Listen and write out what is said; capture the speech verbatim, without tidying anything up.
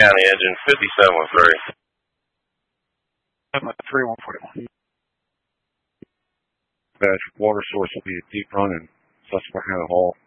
County engine fifty-seven one three. three one forty-one. Bad water source will be a deep run in Susquehanna Hall.